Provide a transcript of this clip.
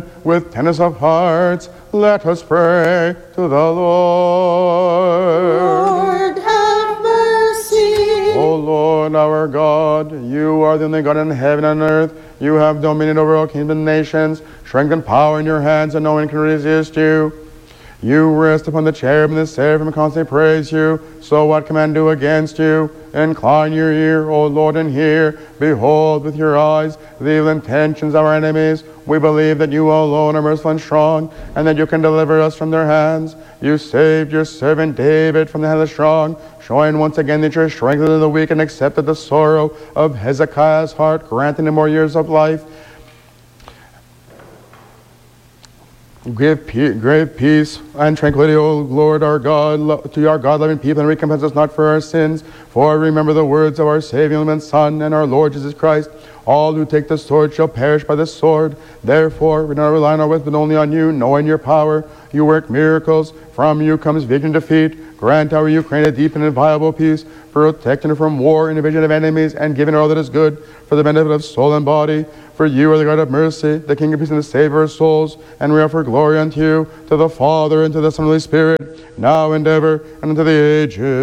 with tenderness of hearts, let us pray to the Lord. Lord, have mercy. O Lord, our God, you are the only God in heaven and earth. You have dominion over all kingdoms and nations. Strength and power in your hands, and no one can resist you. You rest upon the cherub and the seraphim constantly praise you. So what can man do against you? Incline your ear, O Lord, and hear. Behold with your eyes the evil intentions of our enemies. We believe that you alone are merciful and strong, and that you can deliver us from their hands. You saved your servant David from the hand of the strong, showing once again that you strengthened the weak and accepted the sorrow of Hezekiah's heart, granting him more years of life. Give great peace and tranquility, O Lord our God, to our God-loving people, and recompense us not for our sins. For remember the words of our Savior and Son and our Lord Jesus Christ. All who take the sword shall perish by the sword. Therefore, we do not rely on our wealth, but only on you, knowing your power. You work miracles. From you comes victory and defeat. Grant our Ukraine a deep and inviolable peace, protecting her from war and invasion of enemies, and giving her all that is good for the benefit of soul and body. For you are the God of mercy, the King of peace, and the Savior of souls, and we offer glory unto you, to the Father, and to the Son, and the Holy Spirit, now and ever, and unto the ages.